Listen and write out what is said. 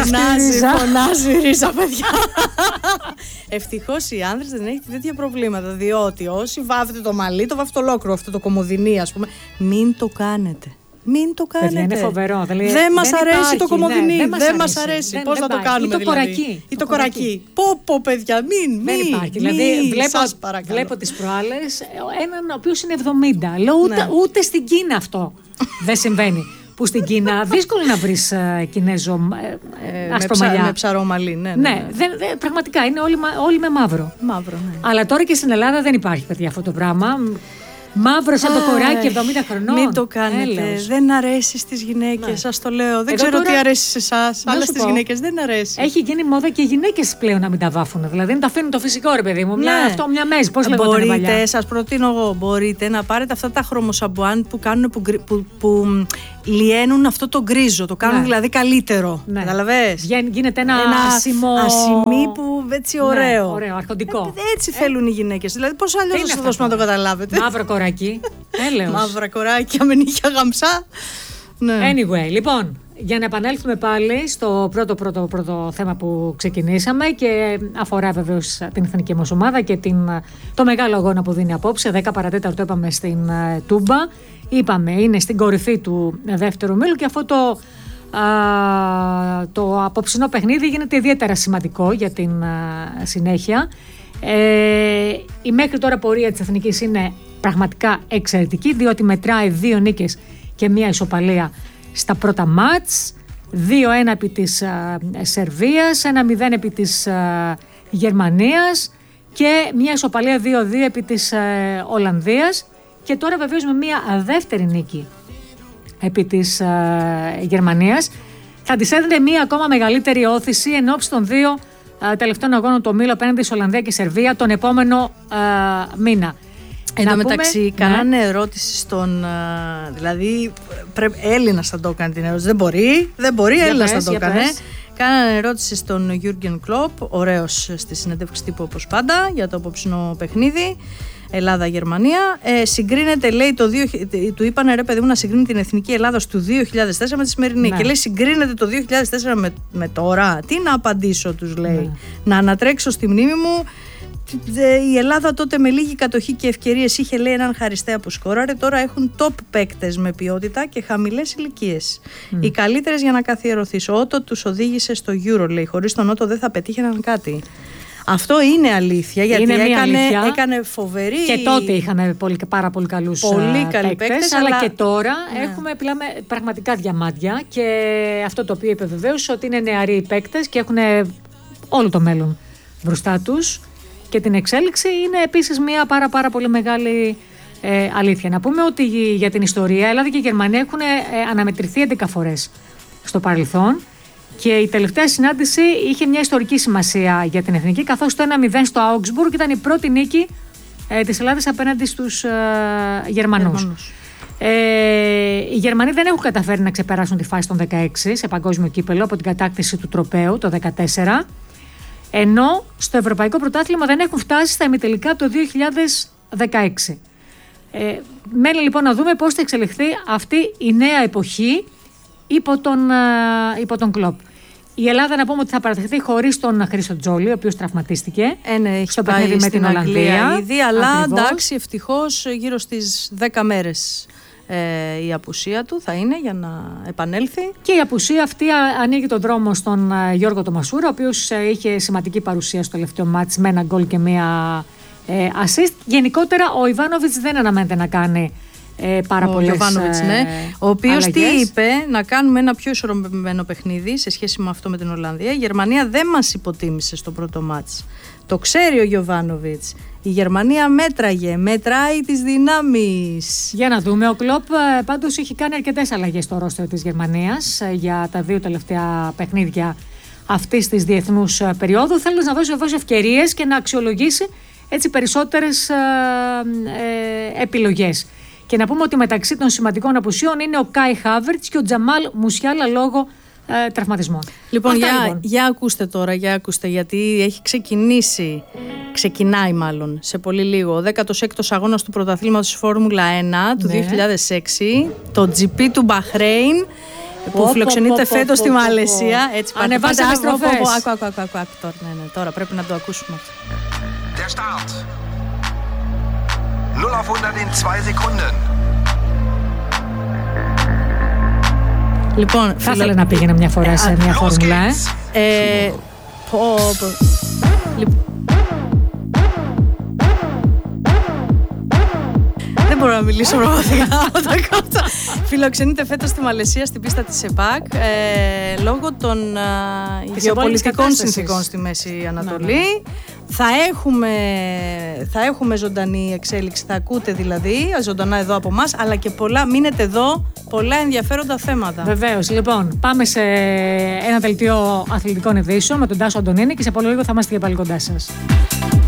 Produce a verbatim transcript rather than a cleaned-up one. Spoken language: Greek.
φωνάζει, φωνάζει η ρίζα, παιδιά. Ευτυχώς οι άνδρες δεν έχετε τέτοια προβλήματα. Διότι όσοι βάφετε το μαλλί, το βάφετε ολόκληρο αυτό το κομμωδινί, ας πούμε. Μην το κάνετε. Μην το κάνετε. Παιδιά, είναι φοβερό. Δηλαδή, δεν μας αρέσει υπάρχει, το κομμωδινί. Ναι, δεν μας αρέσει. αρέσει. Πώς θα το κάνουμε, ή το δηλαδή. Κορακί. Ή το κορακί. Πω, πω, παιδιά, μην, δεν μην. υπάρχει. Μην, δηλαδή, βλέπω, βλέπω τις προάλλες έναν ο οποίος είναι εβδομήντα. Λέω ούτε, ναι. ούτε στην Κίνα αυτό δεν συμβαίνει. Που στην Κίνα δύσκολο να βρεις uh, Κινέζο ε, άσπρο μαλλιά. Με ψαρό μαλλί, ναι. ναι, ναι. ναι δεν, δεν, πραγματικά είναι όλοι, όλοι με μαύρο. Μαύρο, ναι. Αλλά τώρα και στην Ελλάδα δεν υπάρχει, παιδιά, αυτό το πράγμα. Μαύρο σαν το κοράκι εβδομήντα χρονών. Μην το κάνετε. Έλεος. Δεν αρέσει στις γυναίκες, ναι. σας το λέω. Δεν Εδώ ξέρω τώρα... τι αρέσει σε εσάς, αλλά στις γυναίκες δεν αρέσει. Έχει γίνει μόδα και οι γυναίκες πλέον να μην τα βάφουν. Δηλαδή να τα αφήνουν το φυσικό, ρε παιδί μου. Μια, ναι. αυτό, μια μέση. Πώς λέγονται παλιά. Μπορείτε, σας προτείνω εγώ, μπορείτε να πάρετε αυτά τα χρωμοσαμπουάν που κάνουν που, που, που, που λιένουν αυτό το γκρίζο. Το κάνουν ναι. δηλαδή καλύτερο. Ναι. Καταλαβες. Γίνεται ένα, ένα ασημό... ασημί που έτσι ωραίο. Ναι, ωραίο, αρχοντικό. Ε, έτσι ε. θέλουν οι γυναίκες. Δηλαδή πώς αλλιώς θα σας δώσουμε να το καταλάβετε. Μαύρο κοράκι. Έλεος. Μαύρα κοράκια με νύχια γαμψά. Ναι. Anyway, λοιπόν, για να επανέλθουμε πάλι στο πρώτο, πρώτο, πρώτο θέμα που ξεκινήσαμε και αφορά βεβαίως την εθνική μας ομάδα και την, το μεγάλο αγώνα που δίνει απόψε. δέκα παρατέταρτο είπαμε στην uh, Τούμπα. Είπαμε, είναι στην κορυφή του δεύτερου μήλου και αυτό το, uh, το απόψινό παιχνίδι γίνεται ιδιαίτερα σημαντικό για την uh, συνέχεια. Ε, η μέχρι τώρα πορεία της εθνικής είναι πραγματικά εξαιρετική, διότι μετράει δύο νίκες και μία ισοπαλία στα πρώτα μάτς, δύο ένα επί της α, Σερβίας, ένα μηδέν επί της α, Γερμανίας και μία ισοπαλία δύο δύο επί της α, Ολλανδίας και τώρα βεβαίως με μία δεύτερη νίκη επί της α, Γερμανίας θα της έδινε μία ακόμα μεγαλύτερη όθηση εν ώψη των δύο α, τελευταίων αγώνων του ομίλου απέναντι σε Ολλανδία και Σερβία τον επόμενο α, μήνα. Εν τω μεταξύ, κάνανε ναι. ερώτηση στον. Δηλαδή, πρέπει, Έλληνας θα το έκανε την ερώτηση. Δεν μπορεί, δεν μπορεί, Έλληνας θα το έκανε. Κάνανε ερώτηση στον Γιούργεν Κλοπ, ωραίος στη συνέντευξη τύπου όπως πάντα, για το απόψινο παιχνίδι. Ελλάδα-Γερμανία. Ε, συγκρίνεται, λέει, το δύο, του είπανε ρε παιδί μου να συγκρίνει την εθνική Ελλάδα του δύο χιλιάδες τέσσερα με τη σημερινή. Ναι. Και λέει, συγκρίνεται το δύο χιλιάδες τέσσερα με, με τώρα. Τι να απαντήσω, τους λέει. Ναι. Να ανατρέξω στη μνήμη μου. Η Ελλάδα τότε με λίγη κατοχή και ευκαιρίες είχε, λέει, έναν Χαριστέα που σκόραρε. Τώρα έχουν top παίκτες με ποιότητα και χαμηλές ηλικίες. Mm. Οι καλύτερες για να καθιερωθείς. Ο Ότο τους οδήγησε στο Euro, λέει. Χωρίς τον Ότο δεν θα πετύχαιναν κάτι. Αυτό είναι αλήθεια, γιατί είναι έκανε, αλήθεια. έκανε φοβερή. Και τότε είχαμε πολύ, πάρα πολύ καλούς πολύ καλοί παίκτες, παίκτες, αλλά αλλά και τώρα ναι. έχουμε μιλάμε, πραγματικά διαμάντια. Και αυτό το οποίο επιβεβαίωσε ότι είναι νεαροί παίκτες και έχουν όλο το μέλλον μπροστά τους. Και την εξέλιξη είναι επίσης μια πάρα πάρα πολύ μεγάλη ε, αλήθεια. Να πούμε ότι για την ιστορία Ελλάδα και η Γερμανία έχουν ε, αναμετρηθεί έντεκα φορές στο παρελθόν και η τελευταία συνάντηση είχε μια ιστορική σημασία για την εθνική, καθώς το ένα μηδέν στο Augsburg ήταν η πρώτη νίκη ε, της Ελλάδας απέναντι στους ε, Γερμανούς. Γερμανούς. Ε, οι Γερμανοί δεν έχουν καταφέρει να ξεπεράσουν τη φάση των δεκαέξι σε παγκόσμιο κύπελο από την κατάκτηση του τροπαίου το δεκατέσσερα. Ενώ στο Ευρωπαϊκό Πρωτάθλημα δεν έχουν φτάσει στα ημιτελικά το δύο χιλιάδες δεκαέξι. Ε, μένει λοιπόν να δούμε πώς θα εξελιχθεί αυτή η νέα εποχή υπό τον, υπό τον Κλοπ. Η Ελλάδα, να πούμε ότι θα παρατηρηθεί χωρίς τον Χρήστο Τζόλι, ο οποίος τραυματίστηκε ε, ναι, στο παιχνίδι με την Ολλανδία. Ήδη, αλλά ακριβώς. Εντάξει, ευτυχώς γύρω στις δέκα μέρες. Ε, η απουσία του θα είναι για να επανέλθει. Και η απουσία αυτή ανοίγει τον δρόμο στον Γιώργο Τομασούρα, ο οποίος είχε σημαντική παρουσία στο τελευταίο μάτς με ένα γκολ και μία ε, assist. Γενικότερα ο Ιβάνοβιτς δεν αναμένεται να κάνει ε, πάρα πολλές αλλαγές. Ναι. Ο οποίος τι είπε, να κάνουμε ένα πιο ισορροπημένο παιχνίδι σε σχέση με αυτό με την Ολλανδία. Η Γερμανία δεν μας υποτίμησε στο πρώτο μάτς. Το ξέρει ο Γιοβάνοβιτς. Η Γερμανία μέτραγε, μετράει τις δυνάμεις. Για να δούμε, ο Κλοπ πάντως έχει κάνει αρκετές αλλαγές στο ρόστερ της Γερμανίας για τα δύο τελευταία παιχνίδια αυτής της διεθνούς περίοδου. Θέλω να δώσει βεβαίως ευκαιρίες και να αξιολογήσει έτσι περισσότερες ε, ε, επιλογές. Και να πούμε ότι μεταξύ των σημαντικών απουσιών είναι ο Κάι Χάβερτς και ο Τζαμάλ Μουσιάλα λόγω ε, τραυματισμών. Λοιπόν, Αυτά, για, λοιπόν, για ακούστε τώρα, για ακούστε, γιατί έχει ξεκινήσει, ξεκινάει μάλλον σε πολύ λίγο, ο δέκατος έκτος αγώνας του πρωταθλήματος Φόρμουλα ένα του ναι. δύο χιλιάδες έξι, το τζι πι του Μπαχρέιν. που φιλοξενείται φέτος στη Μαλαισία. Έτσι, ανεβάζει επιστροφές. Άκου, άκου, άκου, άκου, τώρα, ναι, ναι, τώρα πρέπει να το ακούσουμε αυτό. Der Start. null auf hundert in zwei Sekunden. Λοιπόν, θα ήθελα να πήγαινα μια φορά σε μια φόρμουλα, ε. ε πω, πω. Λοιπόν, δεν μπορώ να μιλήσω πραγματικά από τα κόμματα. Φιλοξενείται φέτος στη Μαλαισία στην πίστα της ΕΠΑΚ ε, λόγω των ε, γεωπολιτικών συνθήκων στη Μέση Ανατολή. Ναι, ναι. Θα έχουμε, θα έχουμε ζωντανή εξέλιξη, θα ακούτε δηλαδή ζωντανά εδώ από εμάς, αλλά και πολλά, μείνετε εδώ, πολλά ενδιαφέροντα θέματα. Βεβαίως. Λοιπόν, πάμε σε ένα δελτίο αθλητικών ειδήσεων με τον Τάσο Αντωνίνη και σε πολύ λίγο θα είμαστε και πάλι κοντά σας.